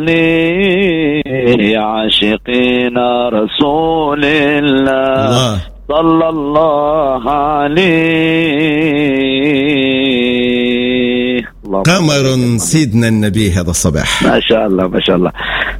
عاشقين رسول الله صلى الله عليه. قمر سيدنا النبي هذا الصباح. ما شاء الله ما شاء الله.